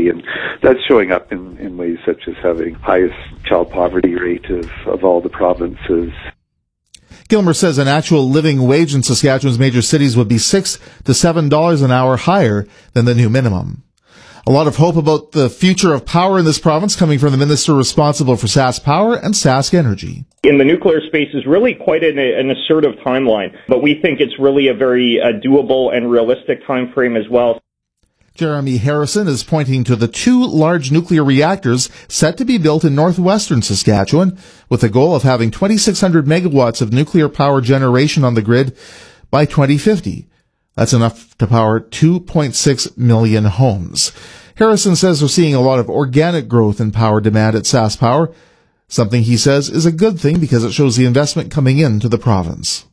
poverty, and that's showing up in ways such as having highest child poverty rate of all the provinces. Gilmer says an actual living wage in Saskatchewan's major cities would be $6 to $7 an hour higher than the new minimum. A lot of hope about the future of power in this province coming from the minister responsible for Sask Power and Sask Energy. In the nuclear space is really quite an assertive timeline, but we think it's really a very doable and realistic time frame as well. Jeremy Harrison is pointing to the 2 large nuclear reactors set to be built in northwestern Saskatchewan, with the goal of having 2,600 megawatts of nuclear power generation on the grid by 2050. That's enough to power 2.6 million homes. Harrison says we're seeing a lot of organic growth in power demand at Sask Power, something he says is a good thing because it shows the investment coming into the province.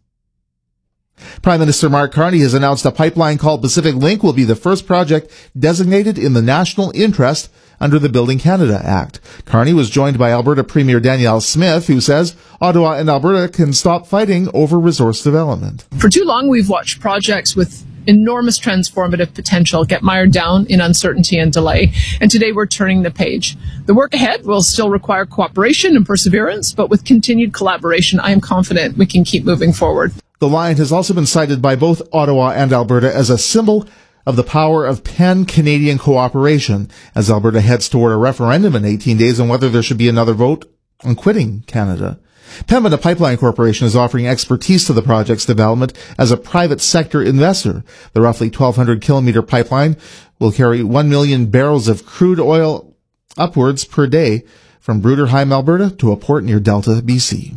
Prime Minister Mark Carney has announced a pipeline called Pacific Link will be the first project designated in the national interest under the Building Canada Act. Carney was joined by Alberta Premier Danielle Smith, who says Ottawa and Alberta can stop fighting over resource development. For too long, we've watched projects with enormous transformative potential get mired down in uncertainty and delay. And today we're turning the page. The work ahead will still require cooperation and perseverance, but with continued collaboration, I am confident we can keep moving forward. The line has also been cited by both Ottawa and Alberta as a symbol of the power of pan-Canadian cooperation as Alberta heads toward a referendum in 18 days on whether there should be another vote on quitting Canada. Pembina Pipeline Corporation is offering expertise to the project's development as a private sector investor. The roughly 1,200-kilometer pipeline will carry 1 million barrels of crude oil upwards per day from Bruderheim, Alberta, to a port near Delta, BC.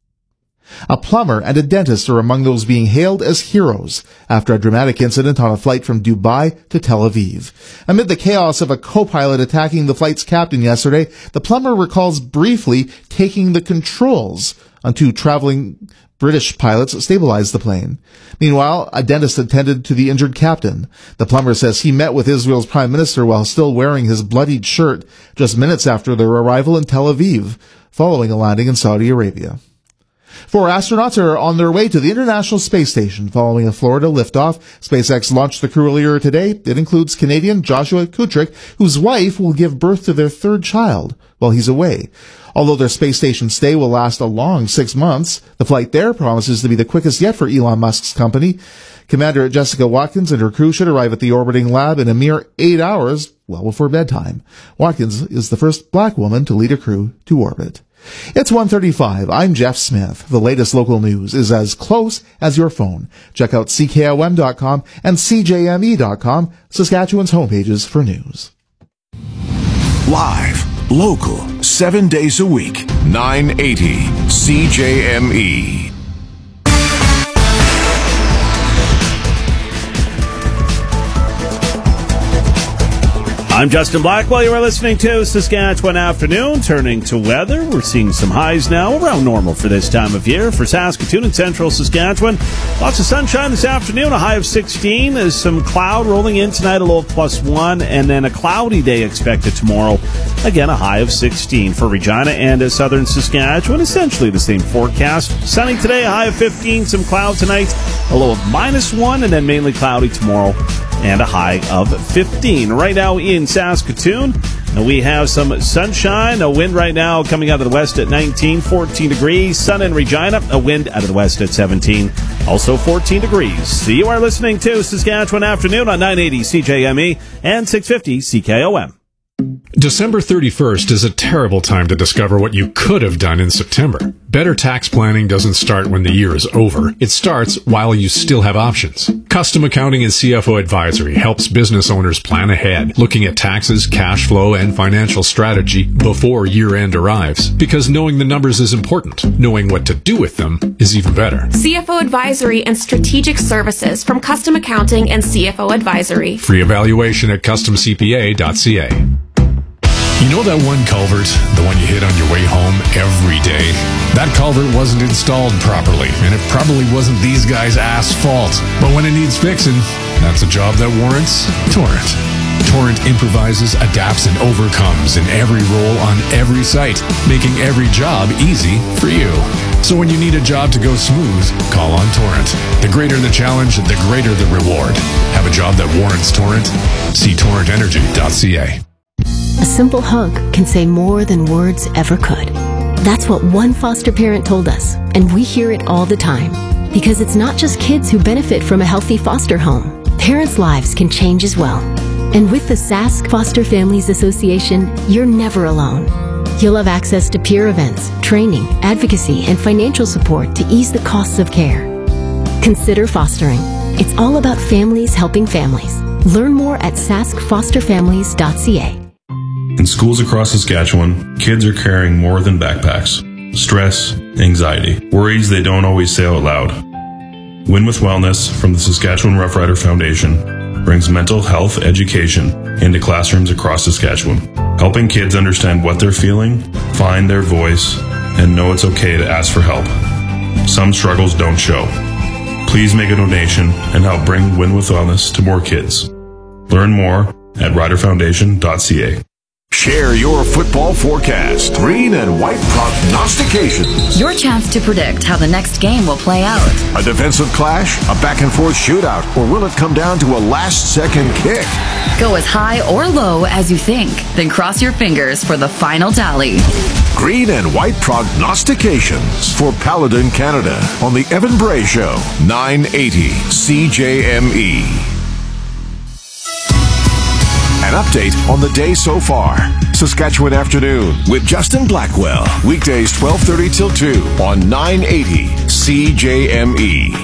A plumber and a dentist are among those being hailed as heroes after a dramatic incident on a flight from Dubai to Tel Aviv. Amid the chaos of a co-pilot attacking the flight's captain yesterday, the plumber recalls briefly taking the controls on 2 traveling British pilots stabilized the plane. Meanwhile, a dentist attended to the injured captain. The plumber says he met with Israel's prime minister while still wearing his bloodied shirt just minutes after their arrival in Tel Aviv, following a landing in Saudi Arabia. 4 astronauts are on their way to the International Space Station following a Florida liftoff. SpaceX launched the crew earlier today. It includes Canadian Joshua Kutrick, whose wife will give birth to their 3rd child while he's away. Although their space station stay will last a long 6 months, the flight there promises to be the quickest yet for Elon Musk's company. Commander Jessica Watkins and her crew should arrive at the orbiting lab in a mere 8 hours, well before bedtime. Watkins is the first black woman to lead a crew to orbit. It's 1:35. I'm Jeff Smith. The latest local news is as close as your phone. Check out CKOM.com and CJME.com, Saskatchewan's homepages for news. Live, local, 7 days a week, 980 CJME. I'm Justin Blackwell. You are listening to Saskatchewan Afternoon. Turning to weather, we're seeing some highs now around normal for this time of year. For Saskatoon and central Saskatchewan, lots of sunshine this afternoon, a high of 16. There's some cloud rolling in tonight, a low of +1, and then a cloudy day expected tomorrow. Again, a high of 16 for Regina and southern Saskatchewan. Essentially the same forecast. Sunny today, a high of 15, some cloud tonight, a low of -1, and then mainly cloudy tomorrow, and a high of 15. Right now in Saskatoon, we have some sunshine, a wind right now coming out of the west at 19, 14 degrees. Sun in Regina, a wind out of the west at 17, also 14 degrees. So you are listening to Saskatchewan Afternoon on 980 CJME and 650 CKOM. December 31st is a terrible time to discover what you could have done in September. Better tax planning doesn't start when the year is over. It starts while you still have options. Custom Accounting and CFO Advisory helps business owners plan ahead, looking at taxes, cash flow, and financial strategy before year-end arrives. Because knowing the numbers is important. Knowing what to do with them is even better. CFO Advisory and Strategic Services from Custom Accounting and CFO Advisory. Free evaluation at customcpa.ca. You know that one culvert, the one you hit on your way home every day? That culvert wasn't installed properly, and it probably wasn't these guys' fault. But when it needs fixing, that's a job that warrants Torrent. Torrent improvises, adapts, and overcomes in every role on every site, making every job easy for you. So when you need a job to go smooth, call on Torrent. The greater the challenge, the greater the reward. Have a job that warrants Torrent? See torrentenergy.ca. A simple hug can say more than words ever could. That's what one foster parent told us, and we hear it all the time. Because it's not just kids who benefit from a healthy foster home. Parents' lives can change as well. And with the Sask Foster Families Association, you're never alone. You'll have access to peer events, training, advocacy, and financial support to ease the costs of care. Consider fostering. It's all about families helping families. Learn more at saskfosterfamilies.ca. In schools across Saskatchewan, kids are carrying more than backpacks. Stress, anxiety, worries they don't always say out loud. Win with Wellness from the Saskatchewan Rough Rider Foundation brings mental health education into classrooms across Saskatchewan, helping kids understand what they're feeling, find their voice, and know it's okay to ask for help. Some struggles don't show. Please make a donation and help bring Win with Wellness to more kids. Learn more at riderfoundation.ca. Share your football forecast. Green and white prognostications. Your chance to predict how the next game will play out. A defensive clash, a back-and-forth shootout, or will it come down to a last-second kick? Go as high or low as you think, then cross your fingers for the final tally. Green and white prognostications for Paladin Canada on the Evan Bray Show, 980 CJME. An update on the day so far. Saskatchewan Afternoon with Justin Blackwell. Weekdays 12:30 till 2 on 980 CJME.